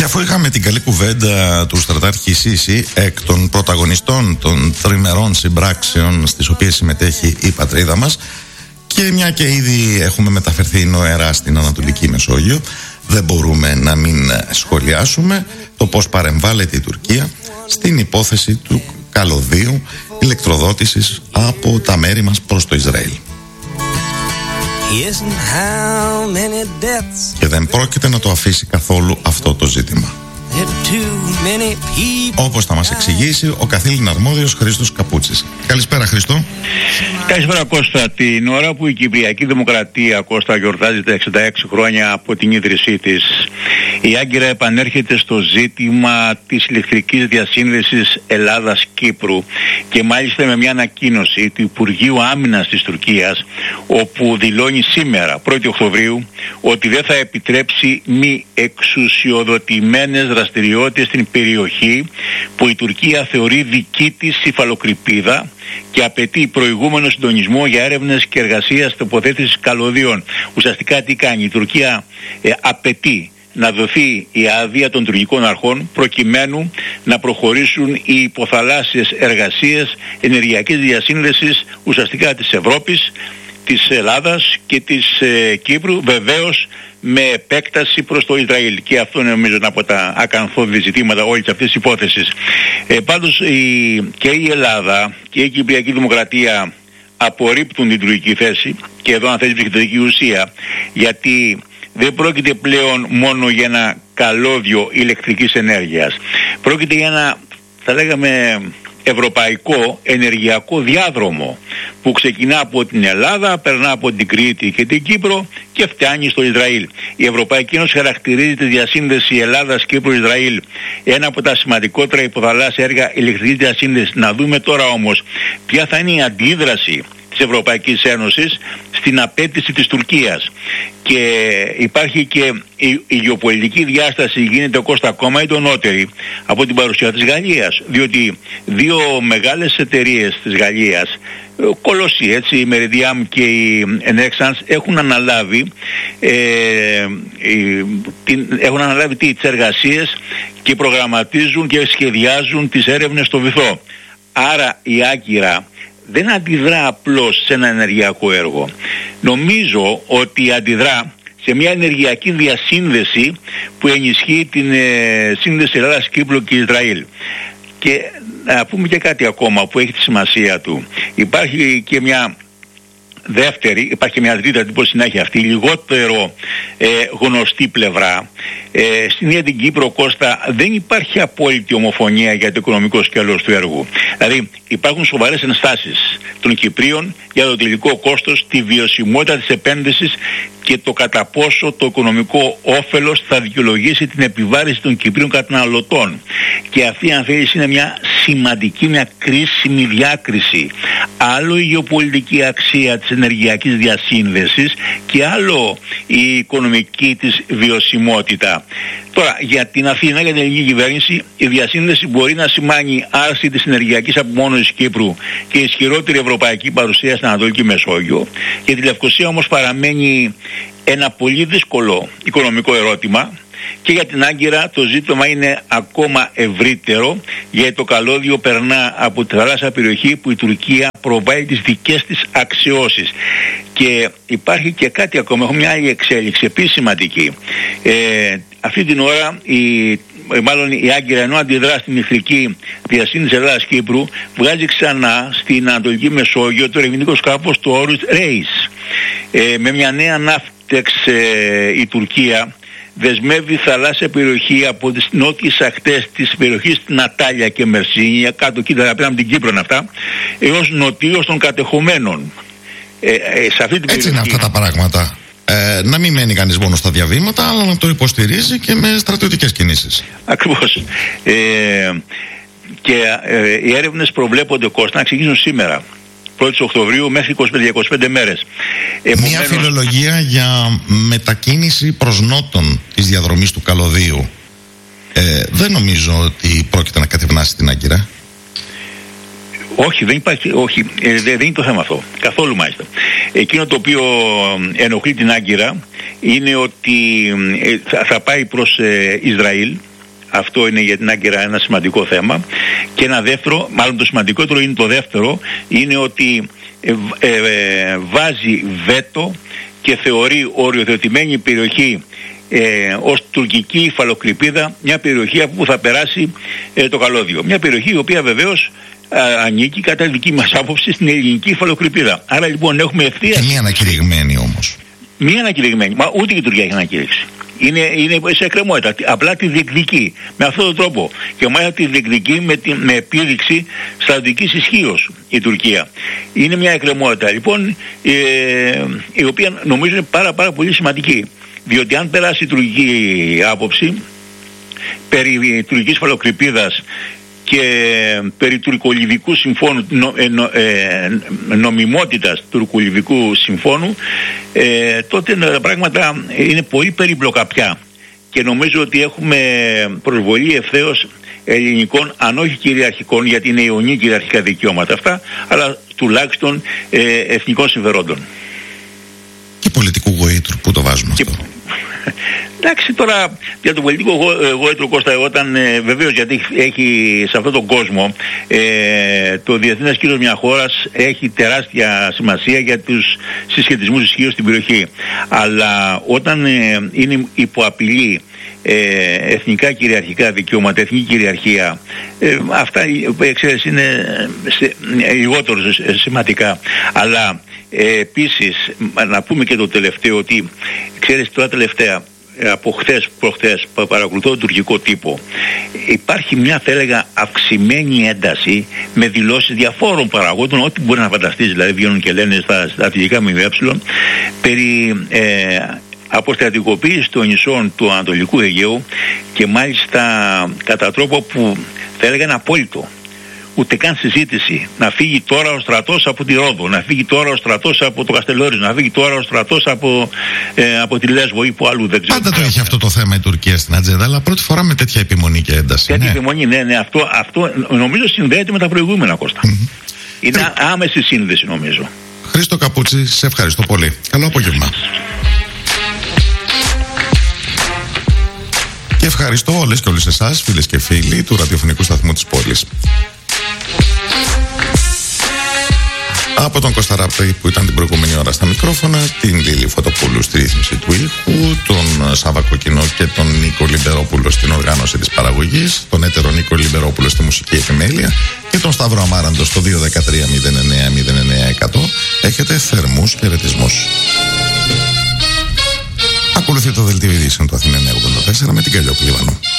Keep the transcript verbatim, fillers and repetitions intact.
Και αφού είχαμε την καλή κουβέντα του στρατάρχη Σίση εκ των πρωταγωνιστών των τριμερών συμπράξεων στις οποίες συμμετέχει η πατρίδα μας, και μια και ήδη έχουμε μεταφερθεί νοερά στην Ανατολική Μεσόγειο, δεν μπορούμε να μην σχολιάσουμε το πώς παρεμβάλλεται η Τουρκία στην υπόθεση του καλωδίου ηλεκτροδότησης από τα μέρη μας προς το Ισραήλ. Και δεν πρόκειται να το αφήσει καθόλου αυτό το ζήτημα, όπως θα μας εξηγήσει ο καθήλυν αρμόδιος Χρήστος Καπούτσης. Καλησπέρα, Χρήστο. Καλησπέρα, Κώστα. Την ώρα που η Κυπριακή Δημοκρατία, Κώστα, γιορτάζει τα εξήντα έξι χρόνια από την ίδρυσή της, η Άγκυρα επανέρχεται στο ζήτημα της ηλεκτρικής διασύνδεσης Ελλάδας-Κύπρου, και μάλιστα με μια ανακοίνωση του Υπουργείου Άμυνας της Τουρκίας, όπου δηλώνει σήμερα, πρώτη Οκτωβρίου, ότι δεν θα επιτρέψει μη εξουσιοδοτημένες δραστηριότητες στην περιοχή που η Τουρκία θεωρεί δική της υφαλοκρηπίδα και απαιτεί προηγούμενο συντονισμό για έρευνες και εργασίας τοποθέτησης καλωδίων. Ουσιαστικά τι κάνει η Τουρκία? Ε, απαιτεί να δοθεί η άδεια των τουρκικών αρχών προκειμένου να προχωρήσουν οι υποθαλάσσιες εργασίες ενεργειακής διασύνδεσης ουσιαστικά της Ευρώπης, της Ελλάδας και της ε, Κύπρου, βεβαίως με επέκταση προς το Ισραήλ. Και αυτό είναι, νομίζω, ένα από τα ακαθόδη ζητήματα όλης αυτής της υπόθεσης. Ε, πάντως η, και η Ελλάδα και η Κυπριακή Δημοκρατία απορρίπτουν την τουρκική θέση, και εδώ αν θέσει βρίσκεται δική ουσία, γιατί δεν πρόκειται πλέον μόνο για ένα καλώδιο ηλεκτρικής ενέργειας. Πρόκειται για ένα, θα λέγαμε, ευρωπαϊκό ενεργειακό διάδρομο που ξεκινά από την Ελλάδα, περνά από την Κρήτη και την Κύπρο και φτάνει στο Ισραήλ. Η Ευρωπαϊκή Ένωση χαρακτηρίζει τη διασύνδεση Ελλάδας-Κύπρου-Ισραήλ ένα από τα σημαντικότερα υποθαλάσσια έργα ηλεκτρικής διασύνδεσης. Να δούμε τώρα όμως ποια θα είναι η αντίδραση της Ευρωπαϊκής Ένωσης στην απέτηση της Τουρκίας. Και υπάρχει και η, η γεωπολιτική διάσταση, γίνεται, Κώστα, ακόμα εντονότερη από την παρουσία της Γαλλίας, διότι δύο μεγάλες εταιρείες της Γαλλίας, κολοσσοί, έτσι, η Meridiam και η Nexans, έχουν αναλάβει ε, ε, την, έχουν αναλάβει τις εργασίες και προγραμματίζουν και σχεδιάζουν τις έρευνες στο βυθό. Άρα η Άγκυρα δεν αντιδρά απλώς σε ένα ενεργειακό έργο. Νομίζω ότι αντιδρά σε μια ενεργειακή διασύνδεση που ενισχύει την ε, σύνδεση Ελλάδας, Κύπρου και Ισραήλ. Και να πούμε και κάτι ακόμα που έχει τη σημασία του. Υπάρχει και μια δεύτερη, υπάρχει και μια τρίτη εντύπωση συνέχεια αυτή, λιγότερο ε, γνωστή πλευρά. Ε, στην ίδια την Κύπρο, Κώστα, δεν υπάρχει απόλυτη ομοφωνία για το οικονομικό σκέλος του έργου. Δηλαδή υπάρχουν σοβαρές ενστάσεις των Κυπρίων για το τελικό κόστος, τη βιωσιμότητα της επένδυσης και το κατά πόσο το οικονομικό όφελος θα δικαιολογήσει την επιβάρηση των Κυπρίων καταναλωτών. Και αυτή, αν θέλεις, είναι μια σημαντική, μια κρίσιμη διάκριση. Άλλο η γεωπολιτική αξία της ενεργειακής διασύνδεσης και άλλο η οικονομική της βιωσιμότητα. Τώρα, για την Αθήνα, για την ελληνική κυβέρνηση, η διασύνδεση μπορεί να σημάνει άρση της ενεργειακής απομόνωσης Κύπρου και ισχυρότερη ευρωπαϊκή παρουσία στην Ανατολική Μεσόγειο. Για τη Λευκοσία όμως παραμένει ένα πολύ δύσκολο οικονομικό ερώτημα, και για την Άγκυρα το ζήτημα είναι ακόμα ευρύτερο, γιατί το καλώδιο περνά από τη θαλάσσια περιοχή που η Τουρκία προβάλλει τις δικές της αξιώσεις. Και υπάρχει και κάτι ακόμα, έχω μια άλλη εξέλιξη επίσης σημαντική. Ε, αυτή την ώρα η μάλλον η Άγκυρα, ενώ αντιδρά στην ηλεκτρική διασύνδεση Ελλάδας-Κύπρου, βγάζει ξανά στην Ανατολική Μεσόγειο το ερευνητικό σκάφος του όρους Reis. Ε, με μια νέα ναύτεξ ε, η Τουρκία δεσμεύει θαλάσσια περιοχή από τις νότιες ακτές της περιοχής Νατάλια και Μερσίνια, κάτω κοίτα απέναντι από την Κύπρο είναι αυτά, έως νοτίως των κατεχομένων. Ε, ε, σε αυτή την Έτσι είναι αυτά τα πράγματα. Ε, να μην μένει κανείς μόνο στα διαβήματα, αλλά να το υποστηρίζει και με στρατιωτικές κινήσεις. Ακριβώς. Ε, και ε, οι έρευνες προβλέπονται, Κώστα, να ξεκινήσουν σήμερα, πρώτη Οκτωβρίου, μέχρι είκοσι πέντε είκοσι πέντε μέρες. Επομένως, μια φιλολογία για μετακίνηση προς νότον της διαδρομής του καλωδίου. Ε, δεν νομίζω ότι πρόκειται να κατευνάσει την Άγκυρα. Όχι, δεν υπάρχει, όχι, ε, δεν είναι το θέμα αυτό. Καθόλου μάλιστα. Εκείνο το οποίο ενοχλεί την Άγκυρα είναι ότι ε, θα, θα πάει προς ε, Ισραήλ, Αυτό είναι για την Άγκυρα ένα σημαντικό θέμα. Και ένα δεύτερο, μάλλον το σημαντικότερο είναι το δεύτερο, είναι ότι ε, ε, ε, βάζει βέτο και θεωρεί οριοθετημένη περιοχή ε, ως τουρκική υφαλοκρηπίδα, μια περιοχή από που θα περάσει ε, το καλώδιο. Μια περιοχή η οποία βεβαίως α, ανήκει κατά δική μας άποψη στην ελληνική υφαλοκρηπίδα. Άρα λοιπόν έχουμε ευθείας... Και μία ανακηρυγμένη όμως. Μία ανακηρυγμένη, μα ούτε και η Τουρκία έχει ανακήρυξει. Είναι, είναι σε εκκρεμότητα. Απλά τη διεκδικεί με αυτόν τον τρόπο. Και μάλιστα τη διεκδικεί με, τη, με επίδειξη στρατιωτικής ισχύως η Τουρκία. Είναι μια εκκρεμότητα λοιπόν ε, η οποία νομίζω είναι πάρα, πάρα πολύ σημαντική. Διότι αν περάσει η τουρκική άποψη περί τουρκικής φαλοκρηπίδας και περί τουρκολιβικού συμφώνου, νο, ε, νο, ε, νομιμότητας τουρκολιβικού συμφώνου, ε, τότε τα πράγματα είναι πολύ περίπλοκα πια. Και νομίζω ότι έχουμε προσβολή ευθέως ελληνικών, αν όχι κυριαρχικών, γιατί είναι ιονή κυριαρχικά δικαιώματα αυτά, αλλά τουλάχιστον ε, εθνικών συμφερόντων. Και πολιτικού γοήτρου, πού το βάζουμε αυτό? Και... Εντάξει, τώρα για το πολιτικό γόητρο, Κώστα, όταν ε, βεβαίως, γιατί έχει σε αυτόν τον κόσμο ε, το διεθνές κύρος μιας χώρας έχει τεράστια σημασία για τους συσχετισμούς ισχύως στην περιοχή. Αλλά όταν ε, είναι υπό απειλή ε, εθνικά κυριαρχικά δικαιώματα, εθνική κυριαρχία, ε, αυτά ξέρεις είναι σε, ε, λιγότερο σημαντικά. Αλλά ε, επίσης να πούμε και το τελευταίο, ότι ξέρεις τώρα τελευταία από χθες προχθές παρακολουθώ τον τουρκικό τύπο, υπάρχει μια, θα έλεγα, αυξημένη ένταση με δηλώσεις διαφόρων παραγόντων, ό,τι μπορεί να φανταστείς, δηλαδή βγαίνουν και λένε στα στρατηγικά ΜΜΕ περί ε, αποστρατικοποίηση των νησών του Ανατολικού Αιγαίου, και μάλιστα κατά τρόπο που θα έλεγα είναι απόλυτο. Ούτε καν συζήτηση. Να φύγει τώρα ο στρατός από τη Ρόδο, να φύγει τώρα ο στρατός από το Καστελόριζο, να φύγει τώρα ο στρατός από, ε, από τη Λέσβο ή που αλλού, δεν ξέρω. Πάντα το έχει αυτό το θέμα η Τουρκία στην ατζέντα, αλλά πρώτη φορά με τέτοια επιμονή και ένταση. Τέτοια ναι. επιμονή, ναι, ναι. Αυτό, αυτό νομίζω συνδέεται με τα προηγούμενα, Κώστα. Mm-hmm. Είναι άμεση σύνδεση, νομίζω. Χρήστο Καπούτσι, σε ευχαριστώ πολύ. Καλό απόγευμα. Και ευχαριστώ όλες και όλους εσάς, φίλες και φίλοι του ραδιοφωνικού σταθμού της πόλης. Από τον Κώστα Ράπτη που ήταν την προηγούμενη ώρα στα μικρόφωνα, την Λίλη Φωτοπούλου στη ρύθμιση του ήχου, τον Σάβα Κοκκινό και τον Νίκο Λιμπερόπουλο στην οργάνωση της παραγωγής, τον έτερο Νίκο Λιμπερόπουλο στη μουσική επιμέλεια και τον Σταύρο Αμάραντο στο δύο ένα τρία μηδέν εννέα μηδέν εννέα εκατό. Έχετε θερμούς χαιρετισμούς. Ακολουθεί το δελτίο ειδήσεων του Αθήνα εννιακόσια ογδόντα τέσσερα με την Καλλιόπη Λιβανού.